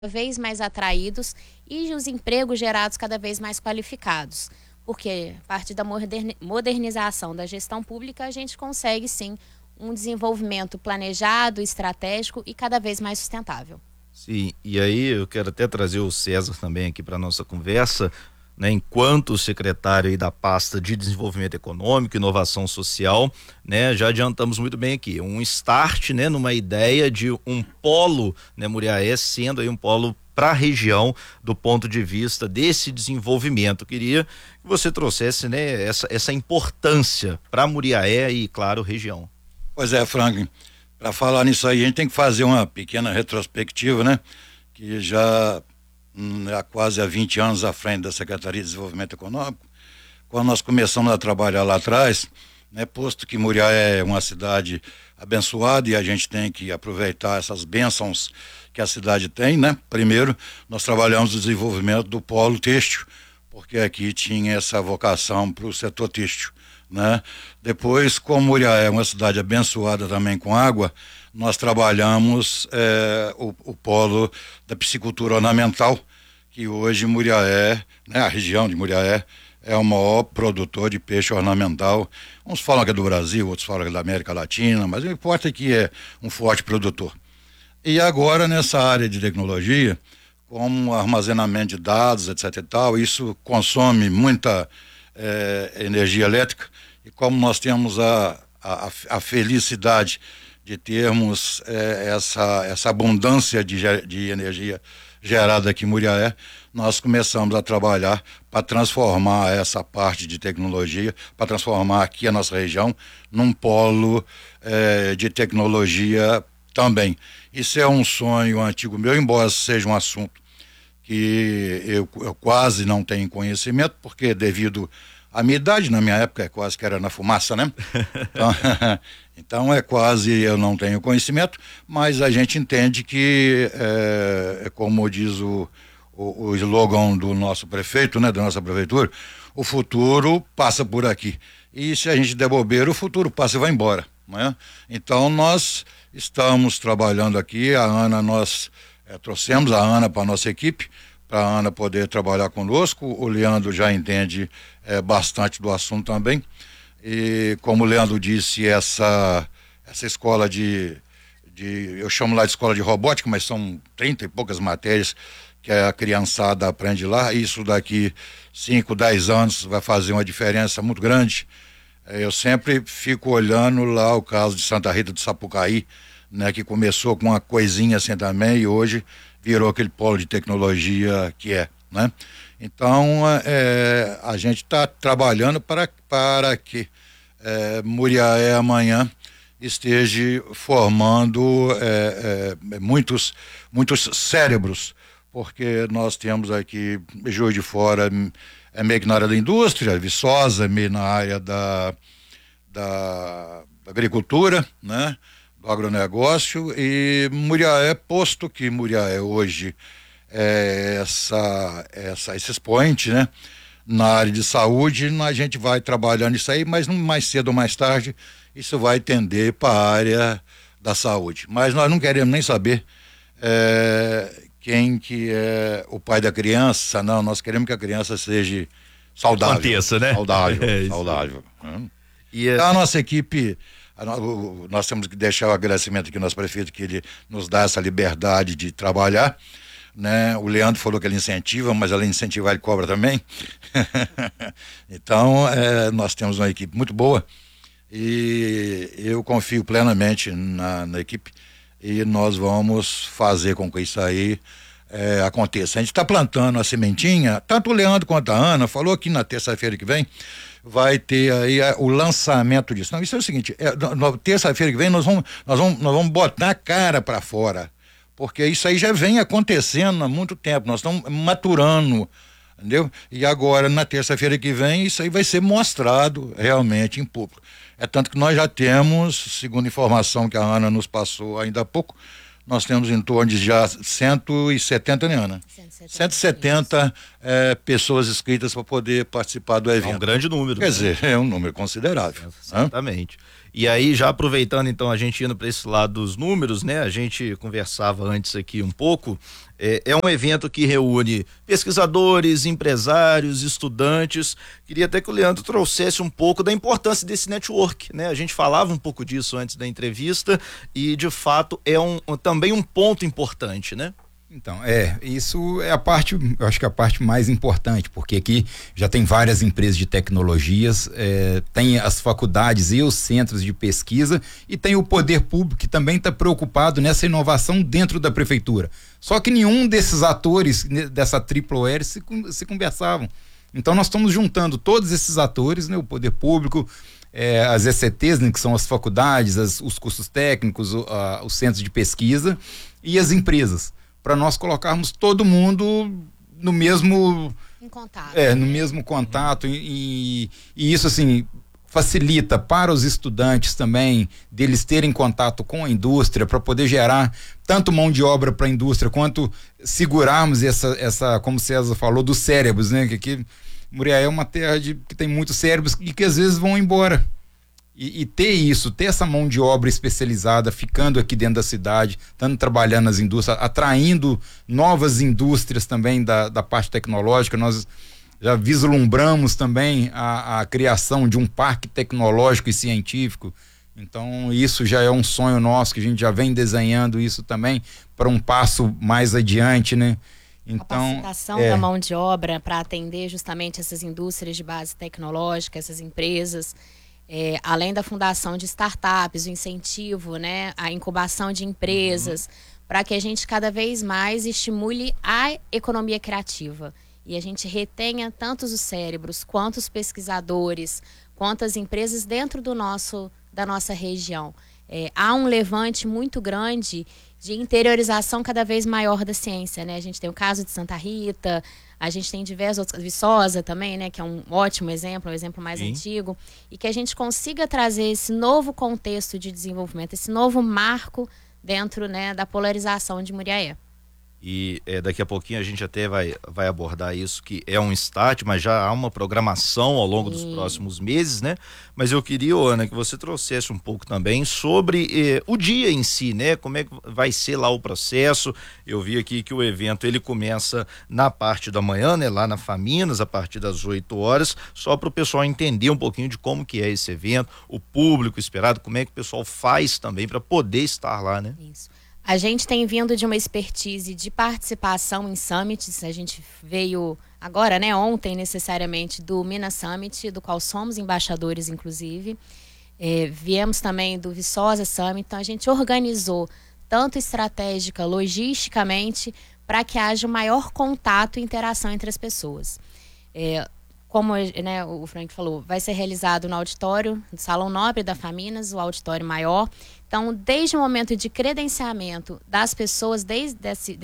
vez mais atraídos e os empregos gerados cada vez mais qualificados. Porque a partir da modernização da gestão pública, a gente consegue sim um desenvolvimento planejado, estratégico e cada vez mais sustentável. Sim, e aí eu quero até trazer o César também aqui para nossa conversa, né? Enquanto secretário aí da pasta de Desenvolvimento Econômico e Inovação Social, né? Já adiantamos muito bem aqui, um start, né? Numa ideia de um polo, né? Muriaé sendo aí um polo para a região do ponto de vista desse desenvolvimento. Queria que você trouxesse, né? Essa importância para Muriaé e, claro, região. Pois é, Franklin, para falar nisso aí, a gente tem que fazer uma pequena retrospectiva, né? Que já há quase 20 anos à frente da Secretaria de Desenvolvimento Econômico, quando nós começamos a trabalhar lá atrás, né? Posto que Muriaé é uma cidade abençoada e a gente tem que aproveitar essas bênçãos que a cidade tem, né? Primeiro, nós trabalhamos o desenvolvimento do polo têxtil, porque aqui tinha essa vocação para o setor têxtil, né? Depois, como Muriaé é uma cidade abençoada também com água, nós trabalhamos o polo da piscicultura ornamental, que hoje Muriaé, né, a região de Muriaé, é o maior produtor de peixe ornamental. Uns falam que é do Brasil, outros falam que é da América Latina, mas o que importa é que é um forte produtor. E agora, nessa área de tecnologia, como armazenamento de dados, etc e tal, isso consome muita energia elétrica, e como nós temos a felicidade de termos essa abundância de energia gerada aqui em Muriaé, nós começamos a trabalhar para transformar essa parte de tecnologia, para transformar aqui a nossa região num polo de tecnologia também. Isso é um sonho antigo meu, embora seja um assunto que eu quase não tenho conhecimento, porque devido à minha idade, na minha época quase que era na fumaça, né? Então é quase eu não tenho conhecimento, mas a gente entende que, como diz o slogan do nosso prefeito, né, da nossa prefeitura, o futuro passa por aqui. E se a gente der bobeira, o futuro passa e vai embora, né? Então nós estamos trabalhando aqui, nós trouxemos a Ana para a nossa equipe, para a Ana poder trabalhar conosco. O Leandro já entende bastante do assunto também. E como o Leandro disse, essa escola eu chamo lá de escola de robótica, mas são 30 e poucas matérias que a criançada aprende lá. Isso daqui 5, 10 anos vai fazer uma diferença muito grande. Eu sempre fico olhando lá o caso de Santa Rita do Sapucaí, né, que começou com uma coisinha assim também e hoje virou aquele polo de tecnologia que é, né? Então, a gente está trabalhando para que Muriaé amanhã esteja formando muitos cérebros, porque nós temos aqui Juiz de Fora meio que na área da indústria, Viçosa meio na área da agricultura, né? Do agronegócio, e Muriaé, posto que Muriaé hoje esse expoente, né, na área de saúde, a gente vai trabalhando isso aí, mas mais cedo ou mais tarde isso vai tender para a área da saúde. Mas nós não queremos nem saber quem que é o pai da criança, não, nós queremos que a criança seja saudável. Aconteça, né? Saudável. Então, a nossa equipe, nós temos que deixar o agradecimento aqui ao nosso prefeito, que ele nos dá essa liberdade de trabalhar, né? O Leandro falou que ele incentiva, mas além de incentivar, ele cobra também. Então, nós temos uma equipe muito boa e eu confio plenamente na equipe, e nós vamos fazer com que isso aí aconteça. A gente está plantando a sementinha, tanto o Leandro quanto a Ana falou que na terça-feira que vem vai ter aí o lançamento disso. Não, isso é o seguinte, na terça-feira que vem nós vamos botar a cara para fora, porque isso aí já vem acontecendo há muito tempo, nós estamos maturando, entendeu? E agora, na terça-feira que vem, isso aí vai ser mostrado realmente em público. É tanto que nós já temos, segundo informação que a Ana nos passou ainda há pouco, nós temos em torno de já 170, né, Ana? 170 pessoas inscritas para poder participar do evento. É um grande número. Quer dizer, é um número considerável. Exatamente. E aí, já aproveitando então, a gente indo para esse lado dos números, né? A gente conversava antes aqui um pouco, é um evento que reúne pesquisadores, empresários, estudantes. Queria até que o Leandro trouxesse um pouco da importância desse network, né? A gente falava um pouco disso antes da entrevista e de fato é também um ponto importante, né? Então, isso é a parte, eu acho que é a parte mais importante, porque aqui já tem várias empresas de tecnologias, tem as faculdades e os centros de pesquisa e tem o poder público que também está preocupado nessa inovação dentro da prefeitura. Só que nenhum desses atores dessa Triple se conversavam. Então nós estamos juntando todos esses atores, né, o poder público, as ECTs, né, que são as faculdades, os cursos técnicos, os centros de pesquisa e as empresas, para nós colocarmos todo mundo no mesmo contato. No mesmo contato e isso assim facilita para os estudantes também deles terem contato com a indústria para poder gerar tanto mão de obra para a indústria quanto segurarmos essa como o César falou, dos cérebros, né? Que aqui Muriaé é uma terra que tem muitos cérebros e que às vezes vão embora. E ter essa mão de obra especializada ficando aqui dentro da cidade, estando trabalhando nas indústrias, atraindo novas indústrias também da parte tecnológica. Nós já vislumbramos também a criação de um parque tecnológico e científico. Então isso já é um sonho nosso, que a gente já vem desenhando isso também para um passo mais adiante, né? Então, capacitação da mão de obra para atender justamente essas indústrias de base tecnológica, essas empresas. Além da fundação de startups, o incentivo, né, a incubação de empresas, para que a gente cada vez mais estimule a economia criativa e a gente retenha tanto os cérebros, quanto os pesquisadores, quanto as empresas dentro da nossa região. Há um levante muito grande de interiorização cada vez maior da ciência, né? A gente tem o caso de Santa Rita, a gente tem diversos outros, Viçosa também, né? Que é um ótimo exemplo, um exemplo mais antigo, e que a gente consiga trazer esse novo contexto de desenvolvimento, esse novo marco dentro, né, da polarização de Muriaé. E daqui a pouquinho a gente até vai abordar isso, que é um start, mas já há uma programação ao longo dos próximos meses, né? Mas eu queria, Ana, que você trouxesse um pouco também sobre o dia em si, né? Como é que vai ser lá o processo. Eu vi aqui que o evento ele começa na parte da manhã, né? Lá na Faminas, a partir das 8 horas, só para o pessoal entender um pouquinho de como que é esse evento, o público esperado, como é que o pessoal faz também para poder estar lá, né? Isso. A gente tem vindo de uma expertise de participação em summits. A gente veio agora, né, ontem necessariamente, do Minas Summit, do qual somos embaixadores, inclusive. Viemos também do Viçosa Summit. Então a gente organizou tanto estratégica, logisticamente, para que haja o maior contato e interação entre as pessoas. Como, né, o Frank falou, vai ser realizado no auditório do Salão Nobre da Faminas, o auditório maior. Então, desde o momento de credenciamento das pessoas, desde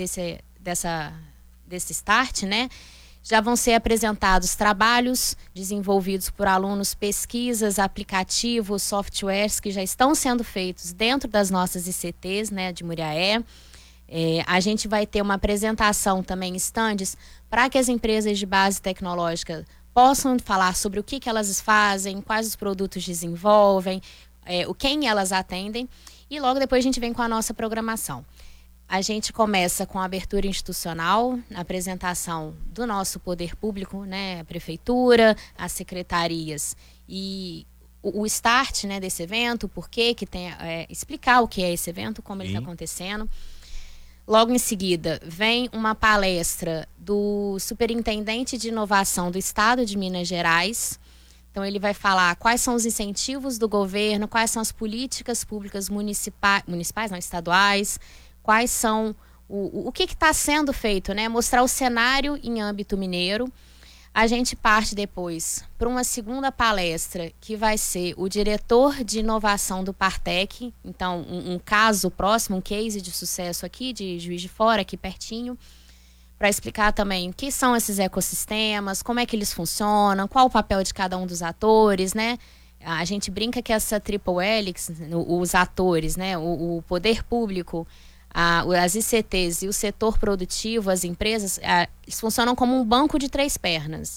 desse start, né, já vão ser apresentados trabalhos desenvolvidos por alunos, pesquisas, aplicativos, softwares que já estão sendo feitos dentro das nossas ICTs, né, de Muriaé. A gente vai ter uma apresentação também, estandes, para que as empresas de base tecnológica possam falar sobre o que elas fazem, quais os produtos desenvolvem, quem elas atendem, e logo depois a gente vem com a nossa programação. A gente começa com a abertura institucional, a apresentação do nosso poder público, né, a prefeitura, as secretarias e o start, né, desse evento, por que tem, explicar o que é esse evento, como ele está acontecendo. Logo em seguida, vem uma palestra do Superintendente de Inovação do Estado de Minas Gerais. Então, ele vai falar quais são os incentivos do governo, quais são as políticas públicas municipais, não, estaduais, quais são o que está sendo feito, né? Mostrar o cenário em âmbito mineiro. A gente parte depois para uma segunda palestra, que vai ser o diretor de inovação do Partec. Então, um caso próximo, um case de sucesso aqui, de Juiz de Fora, aqui pertinho, para explicar também o que são esses ecossistemas, como é que eles funcionam, qual o papel de cada um dos atores, né? A gente brinca que essa Triple Helix, os atores, né? O poder público, as ICTs e o setor produtivo, as empresas, eles funcionam como um banco de 3 pernas.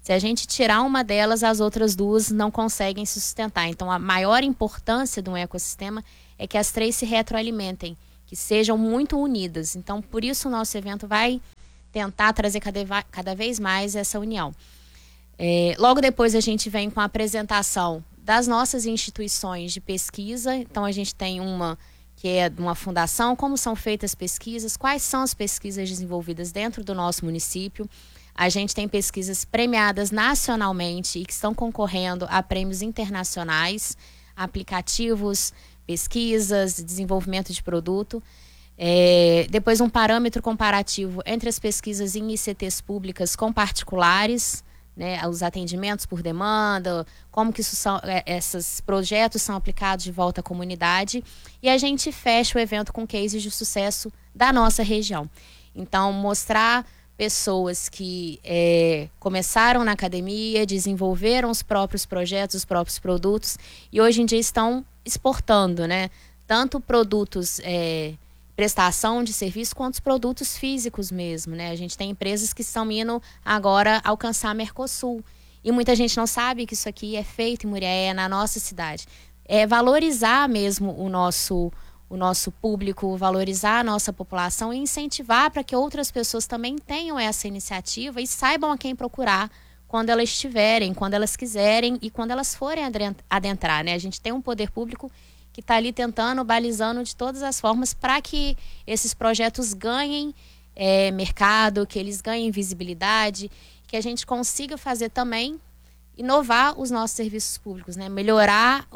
Se a gente tirar uma delas, as outras duas não conseguem se sustentar. Então, a maior importância de um ecossistema é que as três se retroalimentem, que sejam muito unidas. Então, por isso o nosso evento vai tentar trazer cada vez mais essa união. Logo depois a gente vem com a apresentação das nossas instituições de pesquisa. Então, a gente tem uma que é de uma fundação, como são feitas pesquisas, quais são as pesquisas desenvolvidas dentro do nosso município. A gente tem pesquisas premiadas nacionalmente e que estão concorrendo a prêmios internacionais, aplicativos, pesquisas, desenvolvimento de produto. Depois um parâmetro comparativo entre as pesquisas em ICTs públicas com particulares, né, os atendimentos por demanda, como que esses projetos são aplicados de volta à comunidade. E a gente fecha o evento com cases de sucesso da nossa região. Então, mostrar pessoas que começaram na academia, desenvolveram os próprios projetos, os próprios produtos e hoje em dia estão exportando, né? Tanto produtos, prestação de serviço, quanto os produtos físicos mesmo, né? A gente tem empresas que estão indo agora alcançar a Mercosul e muita gente não sabe que isso aqui é feito em Muriaé, na nossa cidade. Valorizar mesmo o nosso público, valorizar a nossa população e incentivar para que outras pessoas também tenham essa iniciativa e saibam a quem procurar quando elas estiverem, quando elas quiserem e quando elas forem adentrar, né? A gente tem um poder público que está ali tentando, balizando de todas as formas para que esses projetos ganhem mercado, que eles ganhem visibilidade, que a gente consiga fazer também, inovar os nossos serviços públicos, né? Melhorar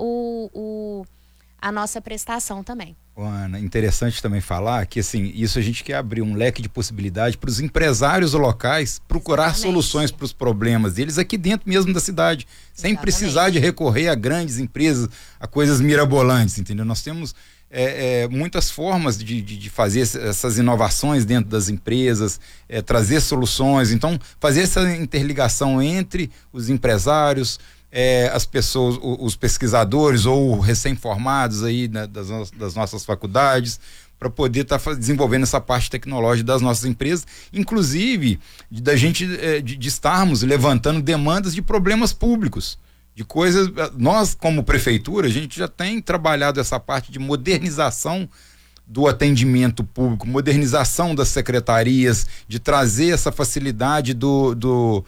a nossa prestação também. Ana, interessante também falar que assim, isso a gente quer abrir um leque de possibilidade para os empresários locais procurar soluções para os problemas deles aqui dentro mesmo da cidade, sem precisar de recorrer a grandes empresas, a coisas mirabolantes, entendeu? Nós temos muitas formas de fazer essas inovações dentro das empresas, trazer soluções, então fazer essa interligação entre os empresários, as pessoas, os pesquisadores ou recém-formados aí das nossas faculdades, para poder estar desenvolvendo essa parte tecnológica das nossas empresas, inclusive da gente de estarmos levantando demandas de problemas públicos, de coisas. Nós, como prefeitura, a gente já tem trabalhado essa parte de modernização do atendimento público, modernização das secretarias, de trazer essa facilidade do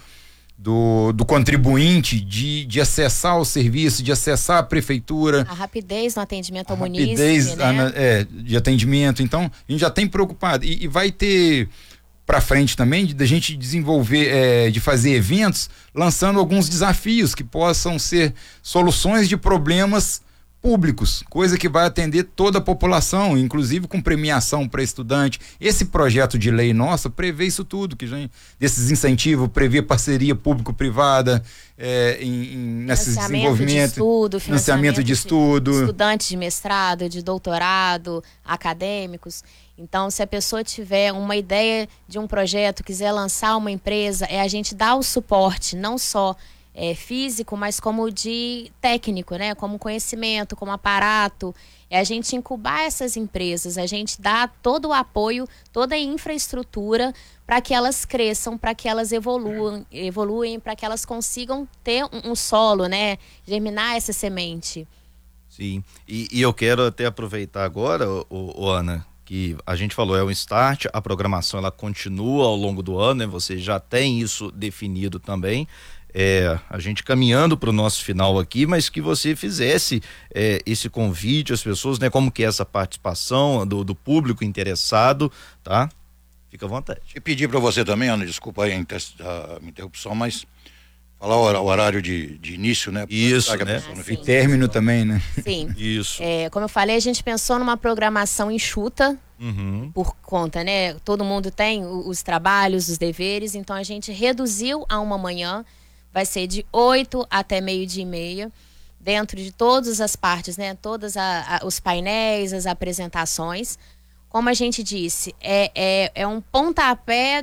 contribuinte de acessar o serviço, de acessar a prefeitura. A rapidez no atendimento ao munícipe, né? De atendimento. Então, a gente já tem preocupado. E vai ter para frente também da gente desenvolver, de fazer eventos, lançando alguns desafios que possam ser soluções de problemas públicos, coisa que vai atender toda a população, inclusive com premiação para estudante. Esse projeto de lei nossa prevê isso tudo, desses incentivos, prevê parceria público-privada nesses desenvolvimentos, financiamento de estudo, estudantes de mestrado, de doutorado, acadêmicos. Então, se a pessoa tiver uma ideia de um projeto, quiser lançar uma empresa, a gente dá o suporte, não só físico, mas como de técnico, né? Como conhecimento, como aparato. A gente incubar essas empresas, a gente dá todo o apoio, toda a infraestrutura para que elas cresçam, para que elas evoluem, para que elas consigam ter um solo, né? Germinar essa semente. Sim, e eu quero até aproveitar agora, Ana, que a gente falou, é um start, a programação ela continua ao longo do ano, né? Você já tem isso definido também. A gente caminhando para o nosso final aqui, mas que você fizesse esse convite às pessoas, né? Como que é essa participação do público interessado, tá? Fica à vontade. E pedir para você também, Ana, desculpa aí a interrupção, mas falar o horário de início, né? Isso, né? E término também, né? Sim. Isso. Como eu falei, a gente pensou numa programação enxuta, por conta, né? Todo mundo tem os trabalhos, os deveres, então a gente reduziu a uma manhã. Vai ser de 8 até 12:30, dentro de todas as partes, né? Todos os painéis, as apresentações. Como a gente disse, um pontapé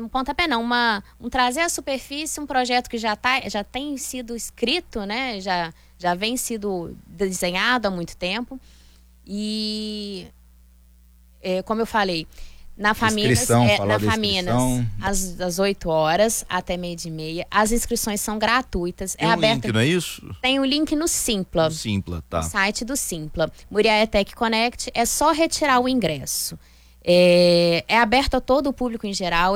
um trazer à superfície um projeto que já tem sido escrito, né? Já vem sido desenhado há muito tempo. E, como eu falei, Na Faminas, na Faminas, às 8 horas até 12:30. As inscrições são gratuitas. Tem link, não é isso? Tem o link no Simpla. No Simpla, tá. No site do Simpla. Muriaé Tech Connect, é só retirar o ingresso. É aberto a todo o público em geral.